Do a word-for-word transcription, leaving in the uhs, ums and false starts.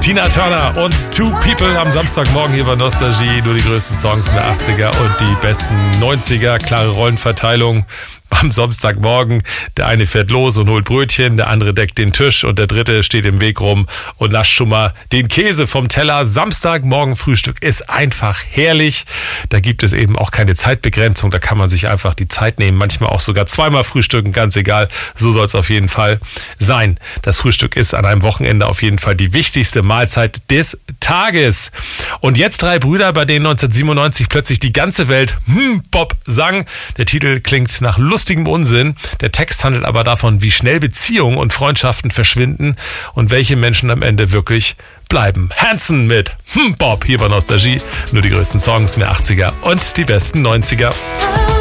Tina Turner und Two People am Samstagmorgen hier bei Nostalgie. Nur die größten Songs in der achtziger und die besten neunziger. Klare Rollenverteilung am Samstagmorgen. Der eine fährt los und holt Brötchen, der andere deckt den Tisch und der dritte steht im Weg rum und nascht schon mal den Käse vom Teller. Samstagmorgen Frühstück ist einfach herrlich. Da gibt es eben auch keine Zeitbegrenzung. Da kann man sich einfach die Zeit nehmen. Manchmal auch sogar zweimal frühstücken, ganz egal. So soll es auf jeden Fall sein. Das Frühstück ist an einem Wochenende auf jeden Fall die wichtigste Mahlzeit des Tages. Und jetzt drei Brüder, bei denen neunzehnhundertsiebenundneunzig plötzlich die ganze Welt hm, Bob sang. Der Titel klingt nach lustigem Unsinn. Der Text handelt aber davon, wie schnell Beziehungen und Freundschaften verschwinden und welche Menschen am Ende wirklich bleiben. Hanson mit hm, Bob hier bei Nostalgie. Nur die größten Songs in der achtziger und die besten neunziger.